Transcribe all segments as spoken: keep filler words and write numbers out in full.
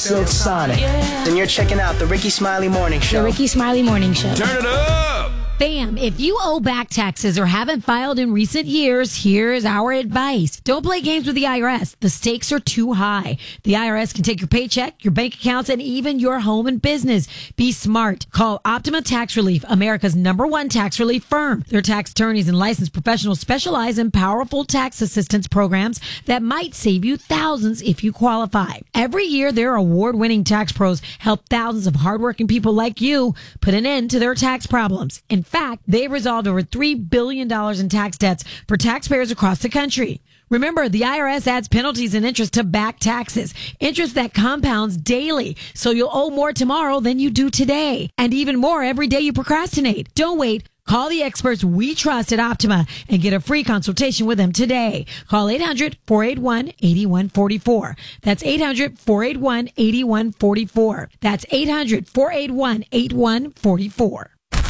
Silk Sonic. Yeah. Then you're checking out the Ricky Smiley Morning Show. The Ricky Smiley Morning Show. Turn it up! Bam! If you owe back taxes or haven't filed in recent years, here's our advice. Don't play games with the I R S. The stakes are too high. The I R S can take your paycheck, your bank accounts, and even your home and business. Be smart. Call Optima Tax Relief, America's number one tax relief firm. Their tax attorneys and licensed professionals specialize in powerful tax assistance programs that might save you thousands if you qualify. Every year, their award-winning tax pros help thousands of hardworking people like you put an end to their tax problems. In fact, they've resolved over three billion dollars in tax debts for taxpayers across the country. Remember, the I R S adds penalties and interest to back taxes, interest that compounds daily, so you'll owe more tomorrow than you do today, and even more every day you procrastinate. Don't wait. Call the experts we trust at Optima and get a free consultation with them today. Call eight hundred, four eight one, eight one four four. That's eight hundred, four eight one, eight one four four. That's eight hundred, four eight one, eight one four four.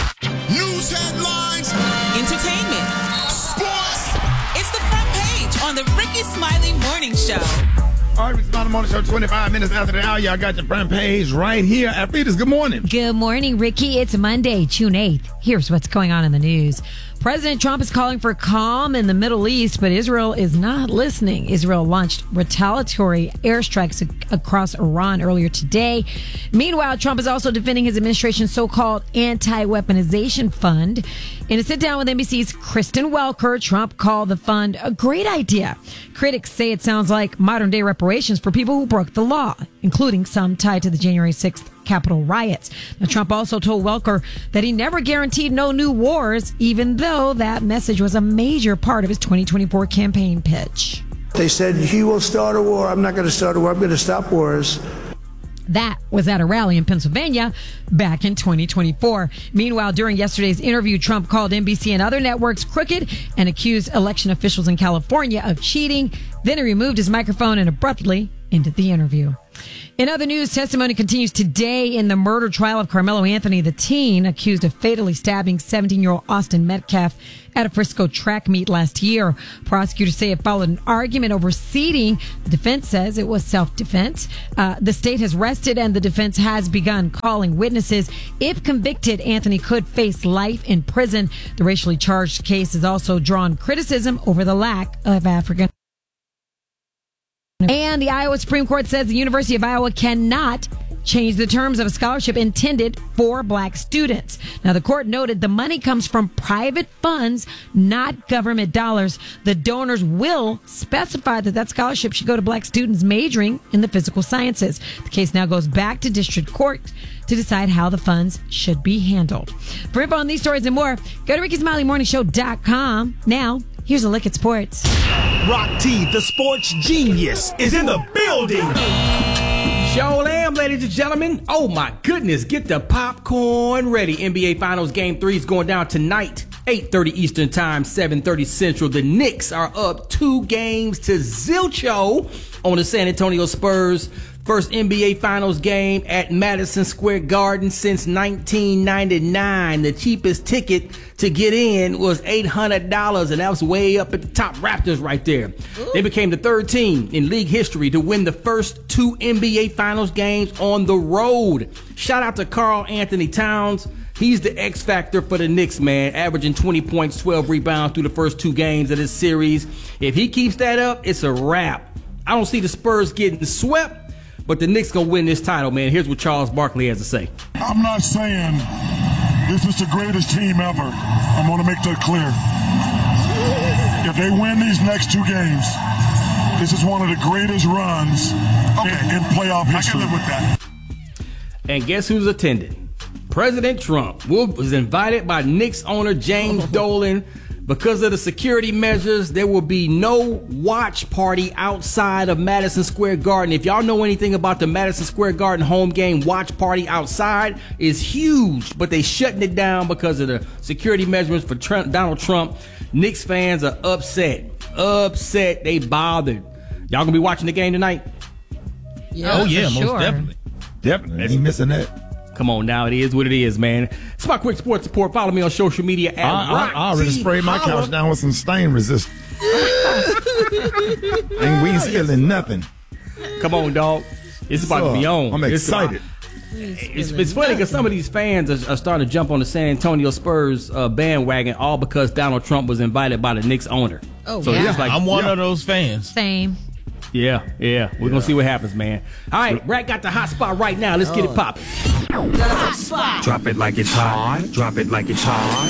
News headlines, entertainment, sports. It's the front page on the Ricky Smiley Morning Show. All right, Ricky Smiley Morning Show, twenty-five minutes after the hour. Y'all got your front page right here. Afridis, good morning. Good morning, Ricky. It's Monday, June eighth. Here's what's going on in the news. President Trump is calling for calm in the Middle East, but Israel is not listening. Israel launched retaliatory airstrikes ac- across Iran earlier today. Meanwhile, Trump is also defending his administration's so-called anti-weaponization fund. In a sit-down with N B C's Kristen Welker, Trump called the fund a great idea. Critics say it sounds like modern-day reparations for people who broke the law, including some tied to the January sixth Capitol riots. Now, Trump also told Welker that he never guaranteed no new wars, even though that message was a major part of his twenty twenty-four campaign pitch. They said, he will start a war. I'm not going to start a war. I'm going to stop wars. That was at a rally in Pennsylvania back in twenty twenty-four. Meanwhile, during yesterday's interview, Trump called N B C and other networks crooked and accused election officials in California of cheating. Then he removed his microphone and abruptly ended the interview. In other news, testimony continues today in the murder trial of Carmelo Anthony, the teen accused of fatally stabbing seventeen-year-old Austin Metcalf at a Frisco track meet last year. Prosecutors say it followed an argument over seating. The defense says it was self-defense. Uh, the state has rested and the defense has begun calling witnesses. If convicted, Anthony could face life in prison. The racially charged case has also drawn criticism over the lack of African. And the Iowa Supreme Court says the University of Iowa cannot change the terms of a scholarship intended for black students. Now, the court noted the money comes from private funds, not government dollars. The donors will specify that that scholarship should go to black students majoring in the physical sciences. The case now goes back to district court to decide how the funds should be handled. For info on these stories and more, go to ricky smiley morning show dot com. Now, here's a look at sports. Rock T, the sports genius, is in the building. Sure am, ladies and gentlemen. Oh my goodness, get the popcorn ready. N B A Finals Game three is going down tonight, eight thirty Eastern Time, seven thirty Central. The Knicks are up two games to zilcho on the San Antonio Spurs. First N B A Finals game at Madison Square Garden since nineteen ninety-nine. The cheapest ticket to get in was eight hundred dollars, and that was way up at the top. Raptors right there. Ooh. They became the third team in league history to win the first two N B A Finals games on the road. Shout out to Karl Anthony Towns. He's the X factor for the Knicks, man, averaging twenty points, twelve rebounds through the first two games of this series. If he keeps that up, it's a wrap. I don't see the Spurs getting swept, but the Knicks gonna win this title, man. Here's what Charles Barkley has to say. I'm not saying this is the greatest team ever. I'm gonna make that clear. If they win these next two games, this is one of the greatest runs okay. in, in playoff history. I can live with that. And guess who's attending? President Trump was invited by Knicks owner James Dolan. Because of the security measures, there will be no watch party outside of Madison Square Garden. If y'all know anything about the Madison Square Garden home game watch party outside, is huge, but they shutting it down because of the security measurements for Trump, Donald Trump. Knicks fans are upset. Upset. They bothered. Y'all gonna be watching the game tonight? Yeah, oh, yeah, most sure. definitely. Definitely. Ain't missing that. Come on now, it is what it is, man. It's my quick sports report. Follow me on social media at I, Rock I, I already T sprayed my Holla. couch down with some stain resistant. Ain't we spilling nothing. Come on, dog. It's about to be on. I'm It's excited. about- It's, it's funny because some of these fans are, are starting to jump on the San Antonio Spurs uh, bandwagon all because Donald Trump was invited by the Knicks owner. Oh, so yeah. it's like, I'm one yeah. of those fans. Same. yeah, yeah. We're Yeah. gonna see what happens, man. All right, Rat got the hot spot right now. Let's get it popping. Drop it like it's hot. Drop it like it's hot.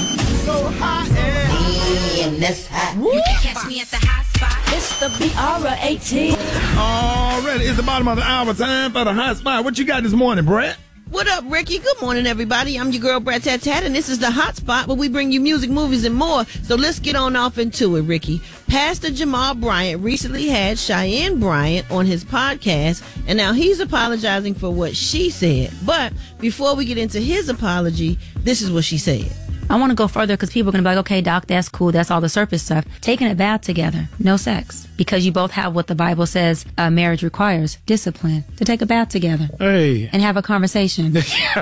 You can catch me at the hot spot. It's the B R eighteen. Already, it's the bottom of the hour. Time for the hot spot. What you got this morning, Brett? What up, Ricky? Good morning, everybody. I'm your girl, Brett Tat Tat, and this is the Hot Spot where we bring you music, movies, and more. So let's get on off into it, Ricky. Pastor Jamal Bryant recently had Cheyenne Bryant on his podcast, and now he's apologizing for what she said. But before we get into his apology, this is what she said. I want to go further because people are going to be like, okay, Doc, that's cool. That's all the surface stuff. Taking a bath together, no sex. Because you both have what the Bible says uh, marriage requires, discipline. To take a bath together. Hey. And have a conversation.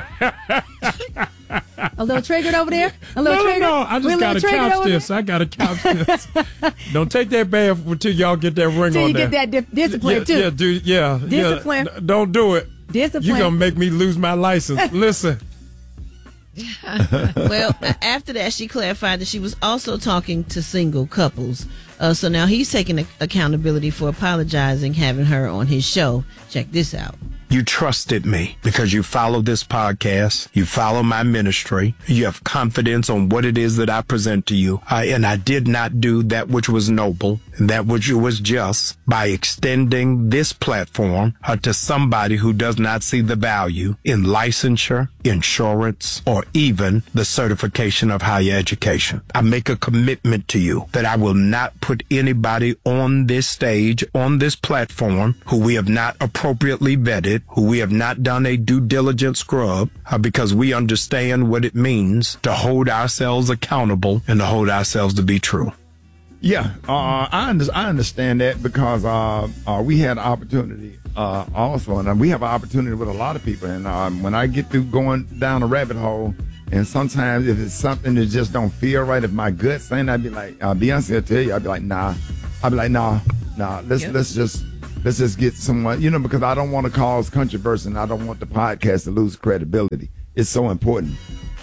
A little triggered over there? A little no, triggered? no, no. I We're just a got to little triggered couch over this. I got to couch this. Don't take that bath until y'all get that ring Till on you there. get that di- discipline, yeah, too. Yeah, dude, yeah. Discipline. Yeah. Don't do it. Discipline. You're going to make me lose my license. Listen. Well, after that, she clarified that she was also talking to single couples. Uh, so now he's taking a- accountability for apologizing, having her on his show. Check this out. You trusted me because you follow this podcast. You follow my ministry. You have confidence on what it is that I present to you. I, and I did not do that which was noble and that which was just by extending this platform uh, to somebody who does not see the value in licensure, insurance, or even the certification of higher education. I make a commitment to you that I will not put anybody on this stage, on this platform, who we have not appropriately vetted, who we have not done a due diligence scrub, uh, because we understand what it means to hold ourselves accountable and to hold ourselves to be true. Yeah, uh, I, under, I understand that because uh, uh, we had opportunity uh, also, and we have an opportunity with a lot of people. And um, when I get through going down a rabbit hole, and sometimes if it's something that just don't feel right, if my gut's saying, I'd be like, uh, Beyonce will tell you, I'd be like, nah. I'd be like, nah, nah, let's, Yep. let's just... Let's just get someone, you know, because I don't want to cause controversy and I don't want the podcast to lose credibility. It's so important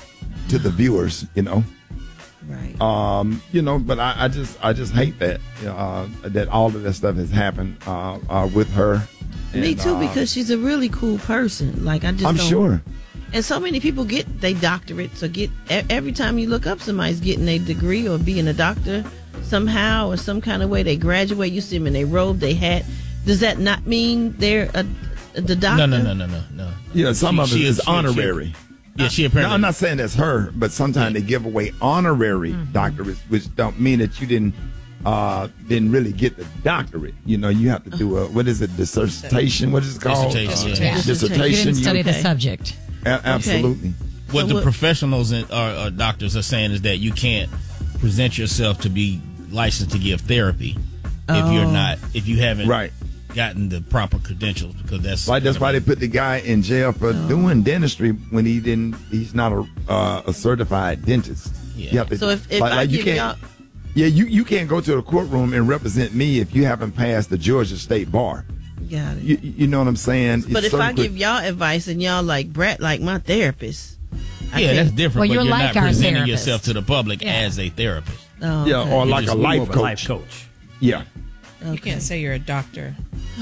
to the viewers, you know. Right. Um, you know, but I, I just, I just hate that, uh, that all of that stuff has happened uh, uh, with her. Me And, too, uh, because she's a really cool person. Like I just, I'm don't, sure. And so many people get they doctorates or get e- every time you look up somebody's getting a degree or being a doctor somehow or some kind of way. They graduate, you see them in their robe, they hat. Does that not mean they're a, a, the doctor? No, no, no, no, no, no. Yeah, some She- of it she is she- honorary. she- yeah, she apparently. No, I'm not saying that's her, but sometimes they give away honorary doctorates, which don't mean that you didn't uh, didn't really get the doctorate. You know, you have to do a what is it, dissertation? What is it called? Dissertation, yeah. Uh, dissertation. You didn't study You- the subject. A- absolutely. What So the what- professionals and or, or doctors are saying is that you can't present yourself to be licensed to give therapy if you're Oh. not if you haven't Right. gotten the proper credentials, because that's Like that's why they put the guy in jail for doing dentistry when he didn't. He's not a uh, a certified dentist. Yeah. You have to- So if, if like- I like you give can't- y'all, Yeah, you, you can't go to the courtroom and represent me if you haven't passed the Georgia State Bar. got it. You, you know what I'm saying? But It's if I certain- give y'all advice and y'all like Brett, like my therapist, I yeah, can't- that's different. Well, but you're you're like not our presenting therapist. yourself to the public Yeah. as a therapist. Oh, yeah, okay. or You're like just a more life More of a coach. life coach. Yeah, You can't say you're a doctor.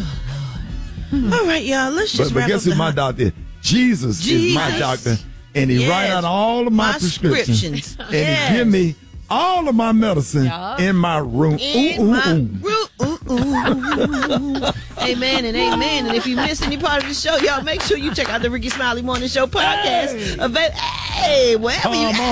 All right, y'all. Let's just but, but wrap guess up who the my hot- doctor is? Jesus, is my Jesus. doctor, and he Yes. write out all of my, My prescriptions, prescriptions. and Yes. he give me all of my medicine Yeah. in my room. In ooh, ooh, my ooh. room. Ooh, ooh. Amen and amen. And if you missed any part of the show, y'all make sure you check out the Ricky Smiley Morning Show podcast. Hey, hey wherever you Come